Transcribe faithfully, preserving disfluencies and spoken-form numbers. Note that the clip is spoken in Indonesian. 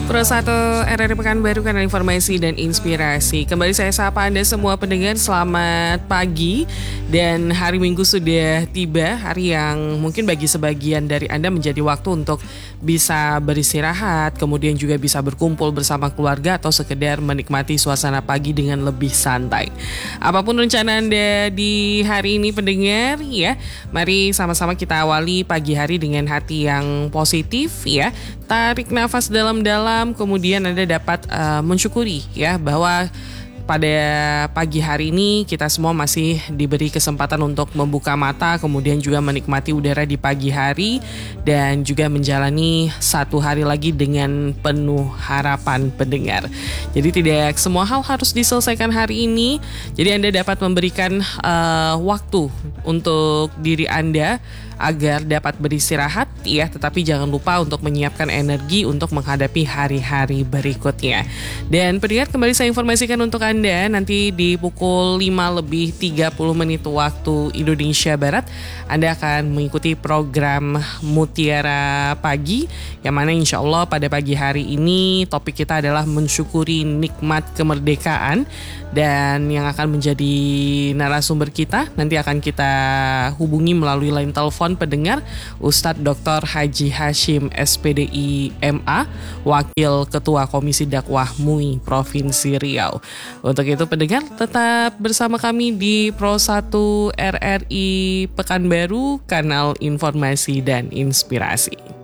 Pro satu R R I Pekanbaru, kanal informasi dan inspirasi. Kembali saya sapa Anda semua pendengar, selamat pagi. Dan hari Minggu sudah tiba, hari yang mungkin bagi sebagian dari Anda menjadi waktu untuk bisa beristirahat, kemudian juga bisa berkumpul bersama keluarga atau sekedar menikmati suasana pagi dengan lebih santai. Apapun rencana Anda di hari ini pendengar, ya, mari sama-sama kita awali pagi hari dengan hati yang positif, ya. Tarik nafas dalam-dalam, kemudian Anda dapat uh, mensyukuri ya bahwa pada pagi hari ini kita semua masih diberi kesempatan untuk membuka mata, kemudian juga menikmati udara di pagi hari dan juga menjalani satu hari lagi dengan penuh harapan pendengar. Jadi tidak semua hal harus diselesaikan hari ini. Jadi Anda dapat memberikan uh, waktu untuk diri Anda agar dapat beristirahat ya, tetapi jangan lupa untuk menyiapkan energi untuk menghadapi hari-hari berikutnya. Dan pendengar, kembali saya informasikan untuk Anda, nanti di pukul lima lebih tiga puluh menit waktu Indonesia Barat Anda akan mengikuti program Mutiara Pagi, yang mana insya Allah pada pagi hari ini topik kita adalah mensyukuri nikmat kemerdekaan. Dan yang akan menjadi narasumber kita nanti akan kita hubungi melalui line telepon pendengar, Ustadz Doktor Haji Hashim S P D I M A, Wakil Ketua Komisi Dakwah M U I Provinsi Riau. Untuk itu pendengar, tetap bersama kami di Pro satu R R I Pekanbaru, kanal informasi dan inspirasi.